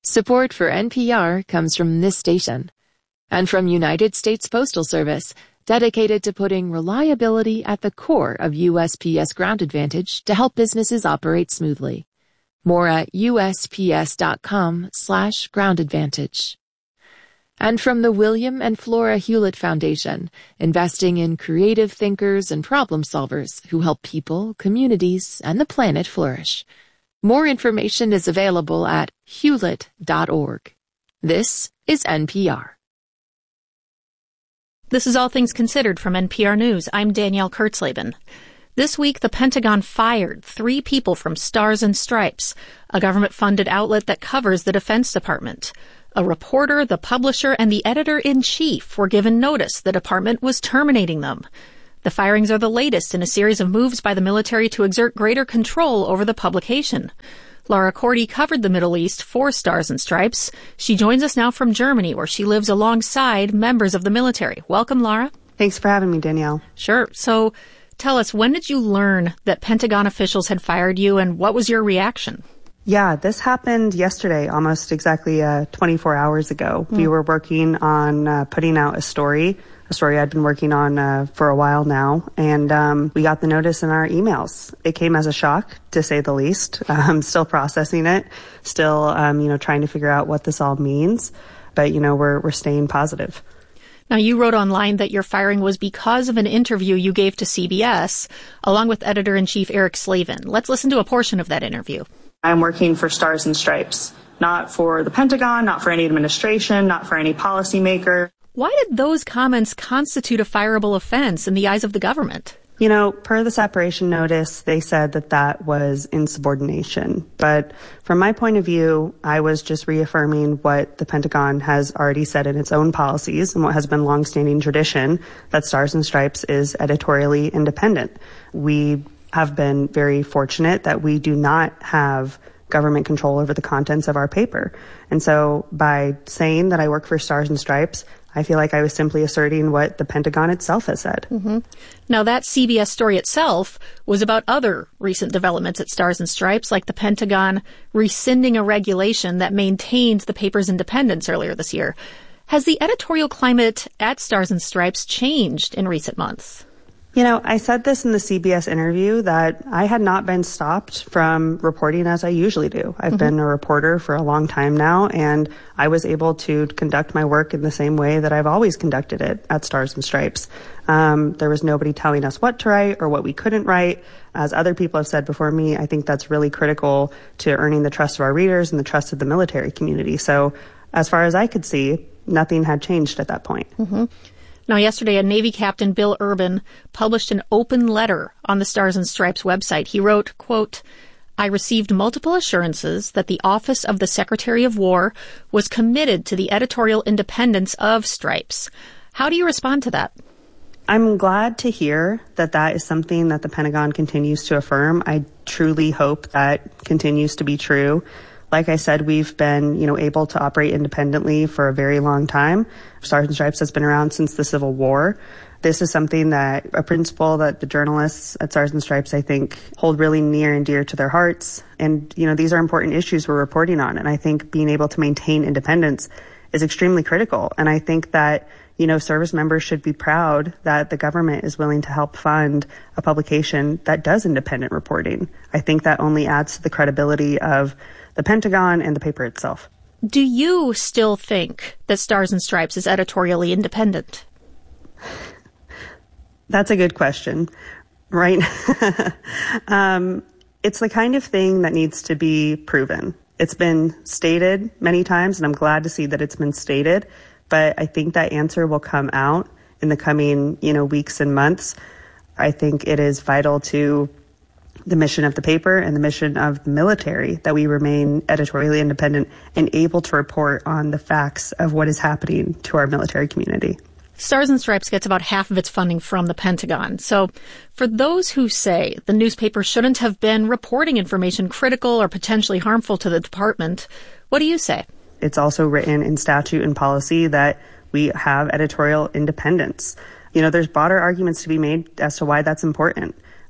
Support for NPR comes from this station and from United States Postal Service, dedicated to putting reliability at the core of USPS Ground Advantage to help businesses operate smoothly. More at usps.com/groundadvantage. And from the William and Flora Hewlett Foundation, investing in creative thinkers and problem solvers who help people, communities, and the planet flourish. More information is available at hewlett.org. This is NPR. This is All Things Considered from NPR News. I'm Danielle Kurtzleben. This week, the Pentagon fired 3 people from Stars and Stripes, a government-funded outlet that covers the Defense Department. A reporter, the publisher, and the editor-in-chief were given notice the department was terminating them. The firings are the latest in a series of moves by the military to exert greater control over the publication. Laura Cordy covered the Middle East for Stars and Stripes. She joins us now from Germany, where she lives alongside members of the military. Welcome, Laura. Thanks for having me, Danielle. Sure. So tell us, when did you learn that Pentagon officials had fired you, and what was your reaction? Yeah, this happened yesterday, almost exactly 24 hours ago. We were working on putting out a story I'd been working on for a while now, and we got the notice in our emails. It came as a shock, to say the least. I'm still processing it, still trying to figure out what this all means, but we're staying positive. Now, you wrote online that your firing was because of an interview you gave to CBS, along with editor-in-chief Eric Slavin. Let's listen to a portion of that interview. I'm working for Stars and Stripes, not for the Pentagon, not for any administration, not for any policymaker. Why did those comments constitute a fireable offense in the eyes of the government? Per the separation notice, they said that was insubordination. But from my point of view, I was just reaffirming what the Pentagon has already said in its own policies and what has been longstanding tradition, that Stars and Stripes is editorially independent. We have been very fortunate that we do not have government control over the contents of our paper. And so by saying that I work for Stars and Stripes, I feel like I was simply asserting what the Pentagon itself has said. Mm-hmm. Now, that CBS story itself was about other recent developments at Stars and Stripes, like the Pentagon rescinding a regulation that maintained the paper's independence earlier this year. Has the editorial climate at Stars and Stripes changed in recent months? I said this in the CBS interview that I had not been stopped from reporting as I usually do. I've been a reporter for a long time now, and I was able to conduct my work in the same way that I've always conducted it at Stars and Stripes. There was nobody telling us what to write or what we couldn't write. As other people have said before me, I think that's really critical to earning the trust of our readers and the trust of the military community. So as far as I could see, nothing had changed at that point. Mm-hmm. Now, yesterday, a Navy Captain, Bill Urban, published an open letter on the Stars and Stripes website. He wrote, quote, "I received multiple assurances that the Office of the Secretary of War was committed to the editorial independence of Stripes." How do you respond to that? I'm glad to hear that is something that the Pentagon continues to affirm. I truly hope that continues to be true. Like I said, we've been, able to operate independently for a very long time. Stars and Stripes has been around since the Civil War. This is something a principle that the journalists at Stars and Stripes, I think, hold really near and dear to their hearts. And, these are important issues we're reporting on. And I think being able to maintain independence is extremely critical. And I think that, service members should be proud that the government is willing to help fund a publication that does independent reporting. I think that only adds to the credibility of the Pentagon and the paper itself. Do you still think that Stars and Stripes is editorially independent? That's a good question, right? It's the kind of thing that needs to be proven. It's been stated many times, and I'm glad to see that it's been stated, but I think that answer will come out in the coming, weeks and months. I think it is vital to the mission of the paper and the mission of the military that we remain editorially independent and able to report on the facts of what is happening to our military community. Stars and Stripes gets about half of its funding from the Pentagon. So for those who say the newspaper shouldn't have been reporting information critical or potentially harmful to the department, what do you say? It's also written in statute and policy that we have editorial independence. There's broader arguments to be made as to why that's important.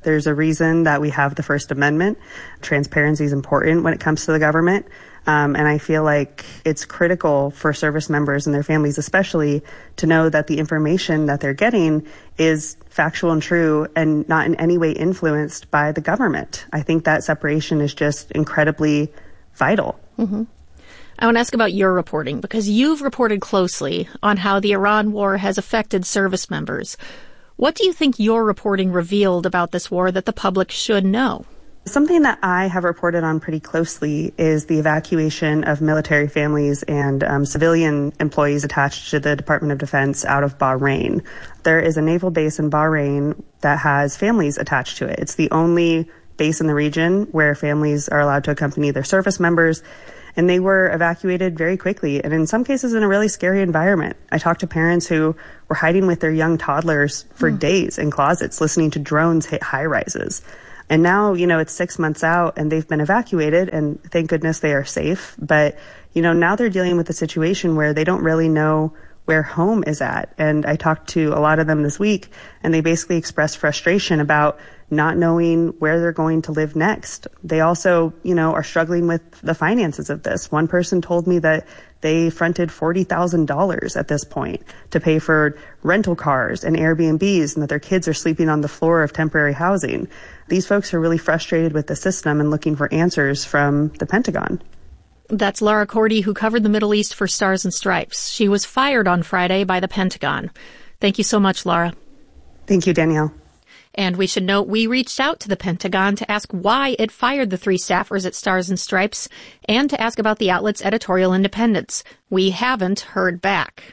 There's a reason that we have the First Amendment. Transparency is important when it comes to the government. And I feel like it's critical for service members and their families especially to know that the information that they're getting is factual and true and not in any way influenced by the government. I think that separation is just incredibly vital. Mm-hmm. I want to ask about your reporting, because you've reported closely on how the Iran war has affected service members. What do you think your reporting revealed about this war that the public should know? Something that I have reported on pretty closely is the evacuation of military families and civilian employees attached to the Department of Defense out of Bahrain. There is a naval base in Bahrain that has families attached to it. It's the only base in the region where families are allowed to accompany their service members, and they were evacuated very quickly, and in some cases in a really scary environment. I talked to parents who were hiding with their young toddlers for days in closets, listening to drones hit high-rises. And now, it's 6 months out and they've been evacuated, and thank goodness they are safe. But, now they're dealing with a situation where they don't really know where home is at. And I talked to a lot of them this week, and they basically expressed frustration about not knowing where they're going to live next. They also, are struggling with the finances of this. One person told me that they fronted $40,000 at this point to pay for rental cars and Airbnbs, and that their kids are sleeping on the floor of temporary housing. These folks are really frustrated with the system and looking for answers from the Pentagon. That's Laura Cordy, who covered the Middle East for Stars and Stripes. She was fired on Friday by the Pentagon. Thank you so much, Laura. Thank you, Danielle. And we should note we reached out to the Pentagon to ask why it fired the 3 staffers at Stars and Stripes and to ask about the outlet's editorial independence. We haven't heard back.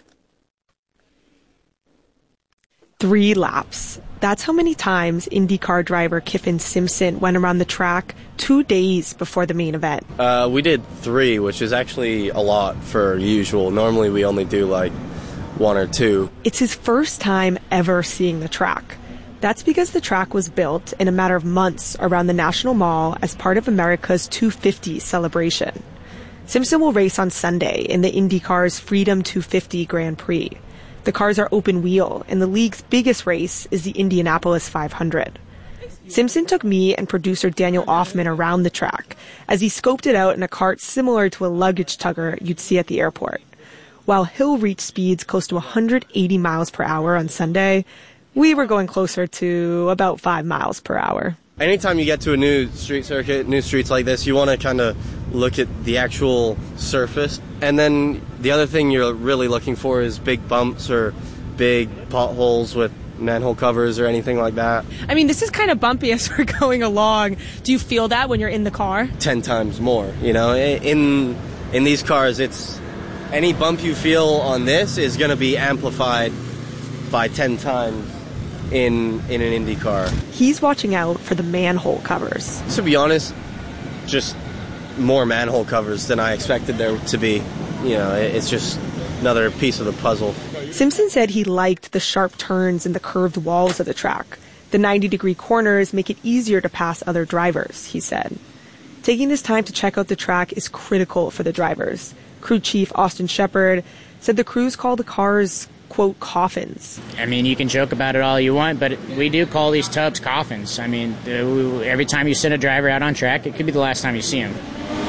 3 laps. That's how many times IndyCar driver Kyffin Simpson went around the track 2 days before the main event. We did 3, which is actually a lot for usual. Normally we only do 1 or 2. It's his first time ever seeing the track. That's because the track was built in a matter of months around the National Mall as part of America's 250 celebration. Simpson will race on Sunday in the IndyCar's Freedom 250 Grand Prix. The cars are open wheel, and the league's biggest race is the Indianapolis 500. Simpson took me and producer Daniel Offman around the track as he scoped it out in a cart similar to a luggage tugger you'd see at the airport. While Hill reached speeds close to 180 miles per hour on Sunday, we were going closer to about 5 miles per hour. Anytime you get to a new street circuit, new streets like this, you want to kind of look at the actual surface. And then the other thing you're really looking for is big bumps or big potholes with manhole covers or anything like that. I mean, this is kind of bumpy as we're going along. Do you feel that when you're in the car? 10 times more, In these cars, it's any bump you feel on this is going to be amplified by 10 times in an Indy car. He's watching out for the manhole covers. To be honest, just more manhole covers than I expected there to be. It's just another piece of the puzzle. Simpson said he liked the sharp turns and the curved walls of the track. The 90-degree corners make it easier to pass other drivers, he said. Taking this time to check out the track is critical for the drivers. Crew chief Austin Shepard said the crews call the cars, quote, coffins. I mean, you can joke about it all you want, but we do call these tubs coffins. I mean, every time you send a driver out on track, it could be the last time you see him.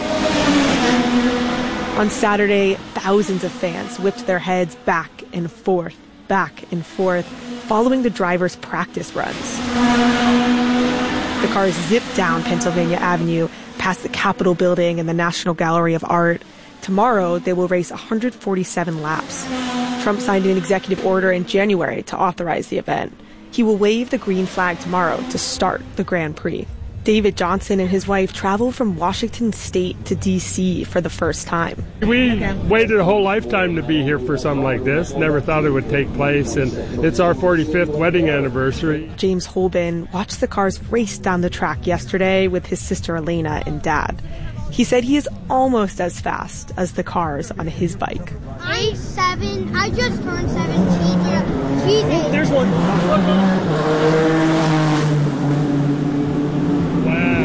On Saturday, thousands of fans whipped their heads back and forth, following the drivers' practice runs. The cars zipped down Pennsylvania Avenue, past the Capitol Building and the National Gallery of Art. Tomorrow, they will race 147 laps. Trump signed an executive order in January to authorize the event. He will wave the green flag tomorrow to start the Grand Prix. David Johnson and his wife traveled from Washington State to D.C. for the first time. We waited a whole lifetime to be here for something like this. Never thought it would take place, and it's our 45th wedding anniversary. James Holben watched the cars race down the track yesterday with his sister Elena and dad. He said he is almost as fast as the cars on his bike. I'm 7. I just turned 17. She's 8. There's one.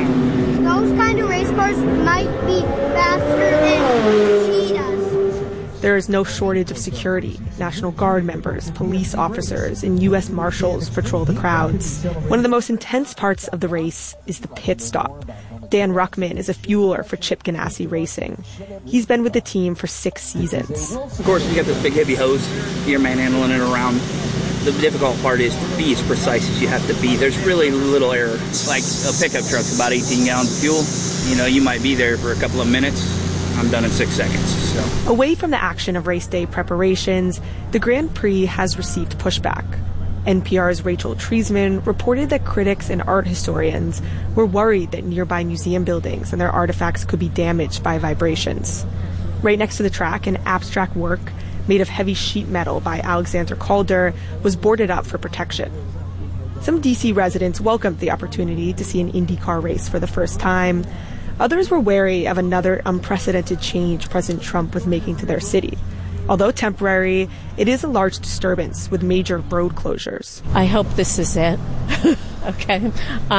Those kind of race cars might be faster than she does. There is no shortage of security. National Guard members, police officers, and U.S. Marshals patrol the crowds. One of the most intense parts of the race is the pit stop. Dan Ruckman is a fueler for Chip Ganassi Racing. He's been with the team for 6 seasons. Of course, you got this big heavy hose. You're manhandling it around. The difficult part is to be as precise as you have to be. There's really little error. Like a pickup truck's about 18 gallons of fuel. You know, you might be there for a couple of minutes. I'm done in 6 seconds. So. Away from the action of race day preparations, the Grand Prix has received pushback. NPR's Rachel Treisman reported that critics and art historians were worried that nearby museum buildings and their artifacts could be damaged by vibrations. Right next to the track, an abstract work made of heavy sheet metal by Alexander Calder was boarded up for protection. Some D.C. residents welcomed the opportunity to see an IndyCar race for the first time. Others were wary of another unprecedented change President Trump was making to their city. Although temporary, it is a large disturbance with major road closures. I hope this is it. Okay.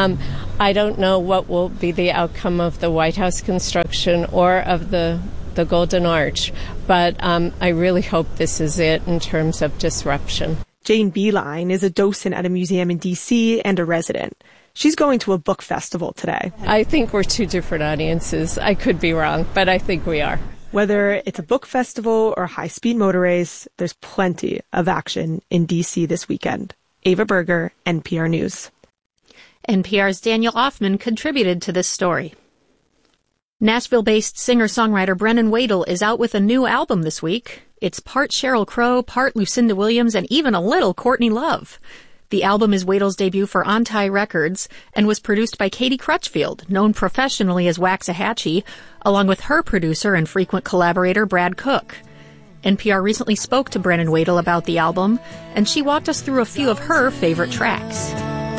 I don't know what will be the outcome of the White House construction or of the Golden Arch, but I really hope this is it in terms of disruption. Jane Beeline is a docent at a museum in D.C. and a resident. She's going to a book festival today. I think we're 2 different audiences. I could be wrong, but I think we are. Whether it's a book festival or a high-speed motor race, there's plenty of action in D.C. this weekend. Ava Berger, NPR News. NPR's Daniel Offman contributed to this story. Nashville-based singer-songwriter Brennan Wadle is out with a new album this week. It's part Sheryl Crow, part Lucinda Williams, and even a little Courtney Love. The album is Wadle's debut for Ontai Records and was produced by Katie Crutchfield, known professionally as Waxahachie, along with her producer and frequent collaborator Brad Cook. NPR recently spoke to Brennan Wadle about the album, and she walked us through a few of her favorite tracks.